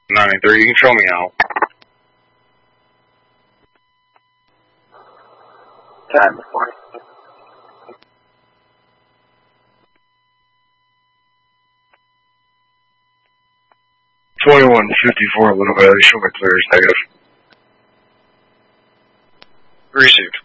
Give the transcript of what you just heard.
9-3, you can show me out. Time before. 2154, a little bit. Show my clear is negative. Received.